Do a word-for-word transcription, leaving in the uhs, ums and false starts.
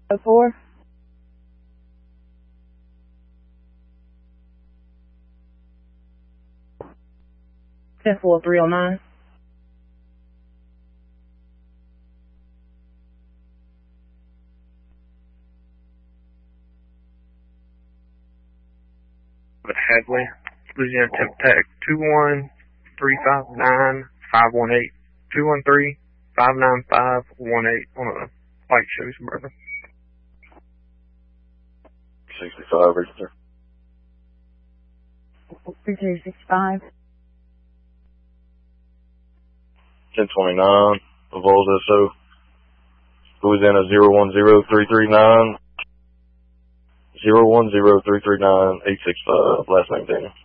oh four. ten four three oh nine. But Hadley, Louisiana Temp Tech, two one three five nine five one eight, two one three five nine five one eight on a white Chevy Suburban. sixty-five, register. three two six five. ten twenty-nine, Evolve S O, Louisiana zero one zero three three nine, zero one zero three three nine eight six five, last name Daniel.